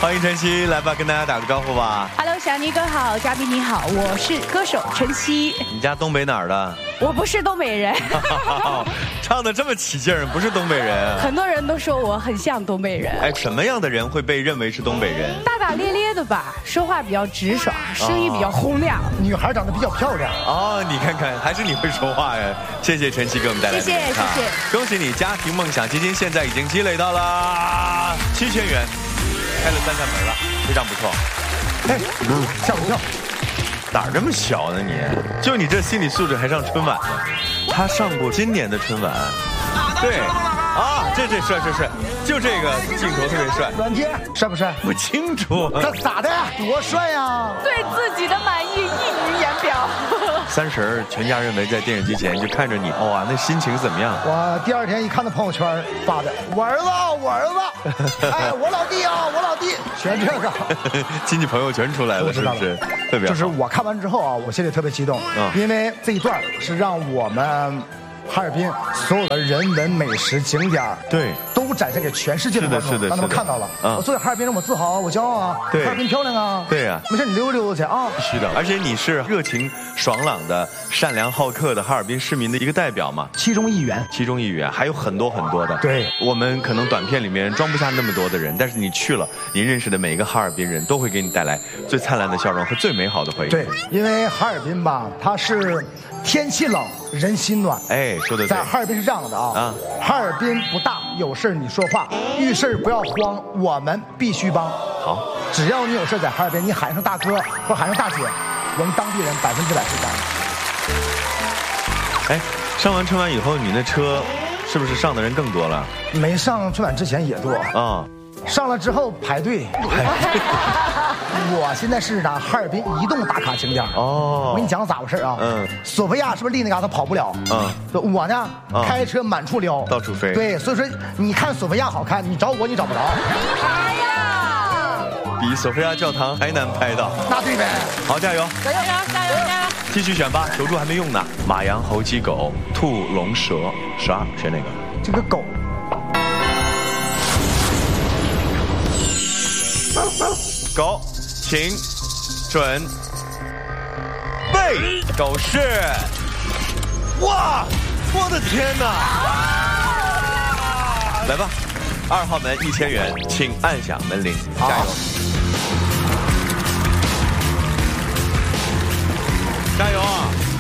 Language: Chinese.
欢迎晨曦，来吧，跟大家打个招呼吧。 Hello， 小尼哥好，嘉宾你好，我是歌手晨曦。 你家东北哪儿的？ 我不是东北人。 唱得这么起劲儿，不是东北人。 很多人都说我很像东北人。 哎，什么样的人会被认为是东北人？ 大大咧咧的吧，说话比较直爽，声音比较洪亮。 女孩长得比较漂亮。 哦，你看看，还是你会说话呀！谢谢晨曦给我们带来的谢谢。 恭喜你，家庭梦想基金现在已经积累到了7000元，开了3扇门了，非常不错。 哎，吓我一跳。 哪儿这么小呢你？就你这心理素质还上春晚呢？他上过今年的春晚。对。啊，这帅，就这个镜头特别帅。 阮杰帅不帅？ 不清楚。 他咋的？多帅呀！ 对自己的满意溢于言表。 30全家人围在电视机前就看着你，哇，那心情怎么样？ 我第2天一看到朋友圈发的，我儿子，哎，我老弟啊，我老弟，全这个。 亲戚朋友全出来了，是不是？特别好。 就是我看完之后啊，我心里特别激动，因为这一段是让我们哈尔滨所有的人文美食景点对都展现给全世界的观众，让他们看到了。我作为哈尔滨人，我自豪，我骄傲啊！ 对， 哈尔滨漂亮啊！ 对呀， 没事你溜达去啊！ 必须的，而且你是热情爽朗的、善良好客的哈尔滨市民的一个代表嘛， 其中一员， 还有很多的。 对， 我们可能短片里面装不下那么多的人，但是你去了，你认识的每一个哈尔滨人都会给你带来最灿烂的笑容和最美好的回忆。 对，因为哈尔滨吧，它是天气冷，人心暖。 哎，说的对。 在哈尔滨是这样的啊，哈尔滨不大，有事你说话，遇事不要慌，我们必须帮。 好， 只要你有事在哈尔滨，你喊上大哥或喊上大姐，我们当地人100%是帮。 哎，上完春晚以后，你那车是不是上的人更多了？ 没上春晚之前也多啊。 上了之后排队。我现在是哈尔滨移动打卡景点。我跟你讲咋回事啊？索菲亚是不是离那嘎达跑不了？我呢，开车满处撩， 到处飞。 对，所以说你看索菲亚好看，你找我你找不着。 哎呀， 比索菲亚教堂还难拍到。 那对呗。 好，加油！ 加油！ 继续选吧，求助还没用呢。马羊猴鸡狗兔龙蛇12，选哪个？ 这个狗。 狗，请准备。狗是，哇，我的天哪！来吧，2号门1000元，请按响门铃，加油！加油啊！